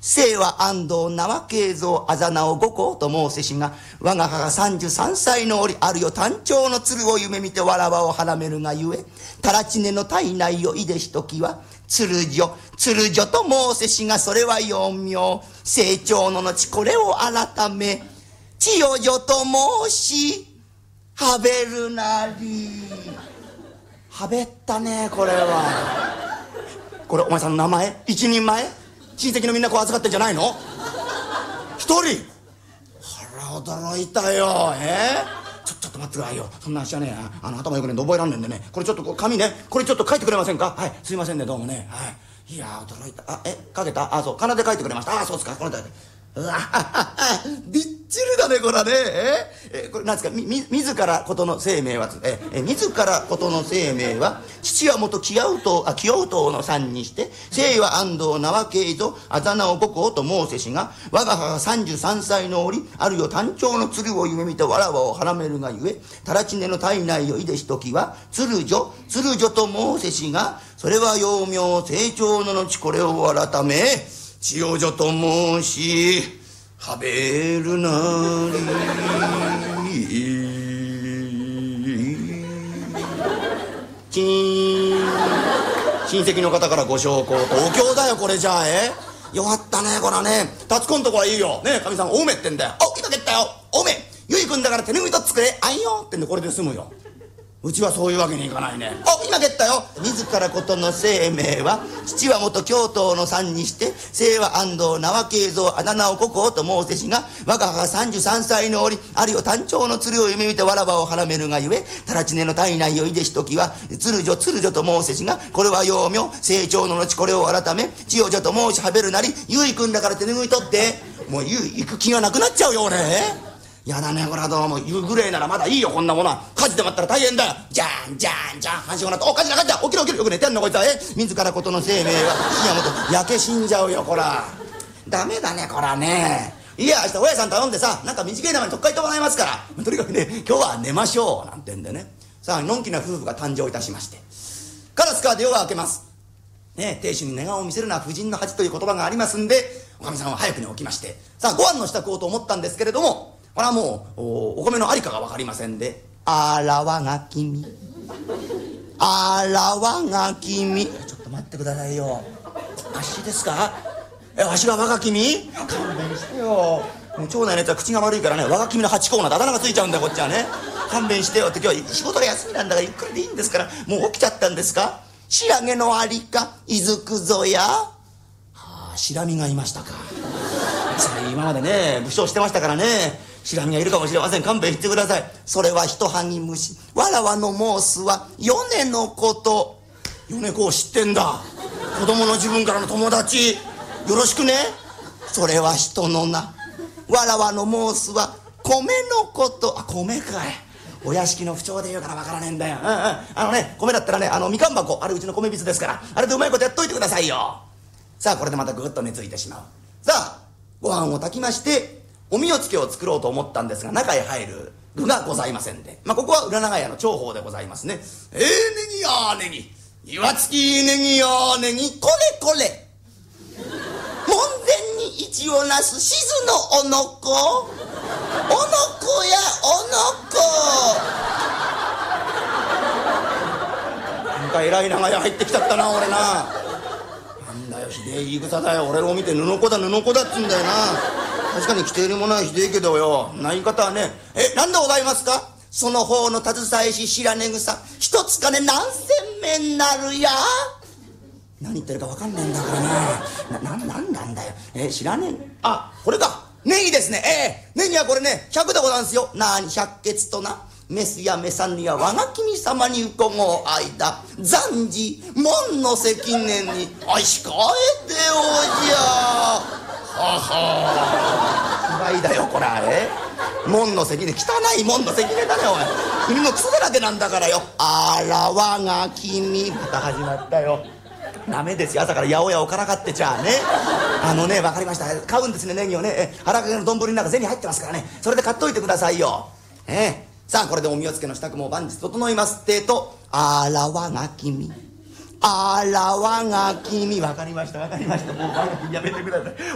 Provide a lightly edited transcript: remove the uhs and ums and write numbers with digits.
姓は安藤縄慶三あざなお五公と申せしが、我が母が33歳の折、あるよ単調の鶴を夢見てわらわをはらめるがゆえ、たらちねの体内をいでしときは、鶴女と申せしが、それは幼名。成長の後これを改め、千代女と申し、はべるなり。はべったね、これは。これお前さんの名前？一人前？親戚のみんなこう預かってんじゃないの？一人？あら驚いたよ。ちょっと待ってくださいよ。そんな話はね、頭よくね覚えらんねんでね、これちょっと紙ね、これちょっと書いてくれませんか？はい、すいませんね、どうもね。はい、いや驚いた。書けた？そう、仮名で書いてくれました。そうですか、この辺り。うわびっちりだね、これはね。これなんですか、自らことの生命は、自らことの生命は、父は元清宇島の三にして、姓は安藤縄慶三あざなお五公と申せしが、我が母が33歳の折、あるよ単調の鶴を夢見てわらわをはらめるがゆえ、たらちねの体内をいでしときは、鶴女と申せしが、それは幼名。成長の後これを改め、千代女と申し、はべるなり。チーン。親戚の方からご焼香。東京だよこれじゃあ。弱ったねこれはね。立つこんとこはいいよね。かみさんおめってんだよ。今蹴ったよおめ。ゆいくんだから手拭いとっつくれあんよってんで、これで済むよ。うちはそういうわけにいかないね。今蹴ったよ。自らことの生命は、父は元京都の三にして、姓は安藤縄慶三あだ名を五公と申せしが、我が母が33歳の折、あるよ単調の鶴を夢見てわらわをはらめるがゆえ、たらちねの体内をいでしときは、鶴女と申せしが、これは幼名。成長の後これを改め、千代女と申しはべるなり。ゆいくんだから手拭いとって。もう行く気がなくなっちゃうよ俺。やだねこれは。どうも夕暮れならまだいいよ、こんなものは。火事でもあったら大変だよ。じゃん半鐘が鳴って、火事だ起きるよく寝てんのこいつは。自らことの生命は父は元焼け死んじゃうよこら。ダメだねこらね。いや明日おやさん頼んでさ、なんか短い名前に特会とございますから、とにかくね今日は寝ましょうなんてんでね、さあのんきな夫婦が誕生いたしまして、カラスカーで夜が明けますね。亭主に寝顔を見せるのは婦人の恥という言葉がありますんで、おかみさんは早くに起きまして、さあご飯の支度をと思ったんですけれども、これはもうお米のありかが分かりませんで、あらわが君ちょっと待ってくださいよ。あっしですか？わしが我が君？勘弁してよ。もう町内のやつは口が悪いからね、我が君の8コーナーであだ名がついちゃうんだよこっちはね。勘弁してよって、今日は仕事が休みなんだからゆっくりでいいんですから。もう起きちゃったんですか？仕上げのありかいずくぞや。しらみがいましたか。今までね武将してましたからね、しらみがいるかもしれません。勘弁してください。それは一はぎ虫、わらわの申すは米のこと。米子を知ってんだ。子供の自分からの友達。よろしくね。それは人の名。わらわの申すは米のこと。米かい。お屋敷の不調で言うからわからねえんだよ。米だったらね、みかん箱、あれうちの米びつですから、あれでうまいことやっといてくださいよ。さあこれでまたぐっと寝ついてしまう。さあご飯を炊きましておみおつけを作ろうと思ったんですが、中へ入る具がございませんで、ここは裏長屋の重宝でございますね。ネギやネギ、岩付きネギやネギ、これ門前に一をなす静のおのこ、おのこやおのこ。なんかえらい長屋入ってきちゃったな俺な。なんだよひでえ言い草だよ。俺を見て布子だっつんだよな。確かに着ているものはひでえけどよ、な言い方はね。なんでございますか？その方の携えし白根草、一つかね何千面になるや。何言ってるか分かんねえんだからね。なんだよ。知らねえ。これか。ネギですね。ネギはこれね、100でござんすよ。なに百血とな。メスやメサヌや我が君様に伺う間、暫時門の積年に控えておじゃ。嫌いだよこら。門の関根、汚い門の関根だねお前。国のクソだらけなんだからよ。あら我が君、また始まったよ。ダメですよ、朝から八百屋をからかってちゃね。分かりました、買うんですねネギをね。腹掛けの丼の中銭入ってますからね、それで買っといてくださいよ。さあこれでおみおつけの支度も万事整いますってと、あら我が君、あら我が君。分かりましたもう我が君やめてください。